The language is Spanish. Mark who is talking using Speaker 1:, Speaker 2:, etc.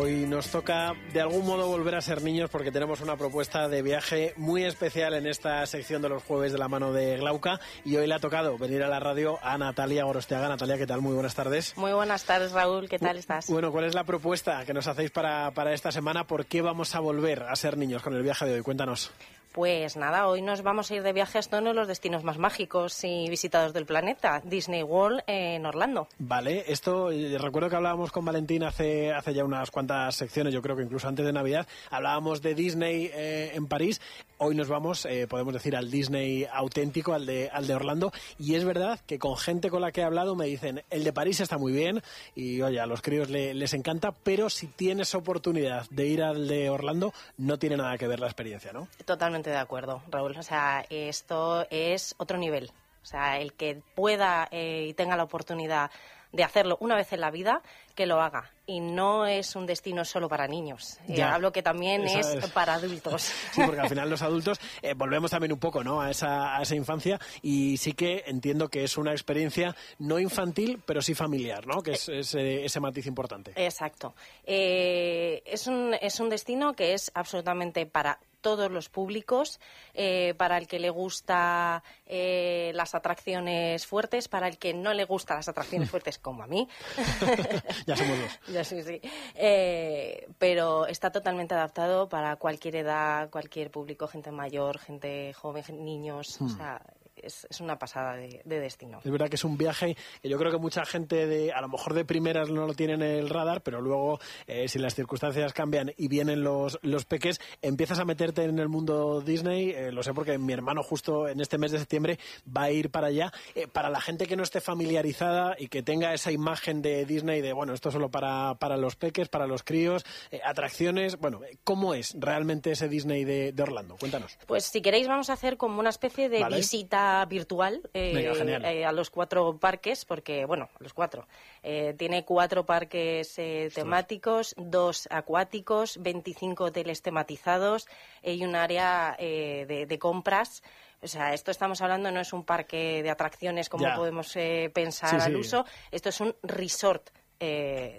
Speaker 1: Hoy nos toca de algún modo volver a ser niños porque tenemos una propuesta de viaje muy especial en esta sección de los jueves de la mano de Glauca y hoy le ha tocado venir a la radio a Natalia Gorostiaga. Natalia, ¿qué tal? Muy buenas tardes.
Speaker 2: Muy buenas tardes, Raúl. ¿Qué tal estás?
Speaker 1: Bueno, ¿cuál es la propuesta que nos hacéis para esta semana? ¿Por qué vamos a volver a ser niños con el viaje de hoy? Cuéntanos.
Speaker 2: Pues nada, hoy nos vamos a ir de viaje a uno de los destinos más mágicos y visitados del planeta, Disney World en Orlando.
Speaker 1: Vale, esto recuerdo que hablábamos con Valentín hace ya unas cuantas secciones, yo creo que incluso antes de Navidad, hablábamos de Disney en París. Hoy nos vamos, podemos decir, al Disney auténtico, al de Orlando, y es verdad que con gente con la que he hablado me dicen, el de París está muy bien y oye, a los críos les encanta, pero si tienes oportunidad de ir al de Orlando, no tiene nada que ver la experiencia, ¿no?
Speaker 2: Totalmente de acuerdo, Raúl. O sea, esto es otro nivel. O sea, el que pueda y tenga la oportunidad de hacerlo una vez en la vida, que lo haga. Y no es un destino solo para niños. Hablo que también es para adultos.
Speaker 1: Sí, porque al final los adultos volvemos también un poco, ¿no?, a esa infancia, y sí que entiendo que es una experiencia no infantil, pero sí familiar, ¿no?, que es ese matiz importante.
Speaker 2: Exacto. Es un destino que es absolutamente para todos los públicos, para el que le gusta las atracciones fuertes, para el que no le gustan las atracciones fuertes, como a mí.
Speaker 1: Ya somos dos.
Speaker 2: Ya sí. Pero está totalmente adaptado para cualquier edad, cualquier público, gente mayor, gente joven, niños. O sea, es una pasada de destino.
Speaker 1: Es verdad que es un viaje que yo creo que mucha gente a lo mejor de primeras no lo tiene en el radar, pero luego si las circunstancias cambian y vienen los peques, empiezas a meterte en el mundo Disney. Lo sé porque mi hermano justo en este mes de septiembre va a ir para allá. Para la gente que no esté familiarizada y que tenga esa imagen de Disney de, bueno, esto solo para los peques, para los críos, atracciones, bueno, ¿cómo es realmente ese Disney de Orlando? Cuéntanos.
Speaker 2: Pues si queréis vamos a hacer como una especie de visita virtual a los 4 parques, porque, bueno, los 4. Tiene 4 parques temáticos, 2 acuáticos, 25 hoteles tematizados y un área de compras. O sea, esto estamos hablando, no es un parque de atracciones como podemos pensar al uso. Esto es un resort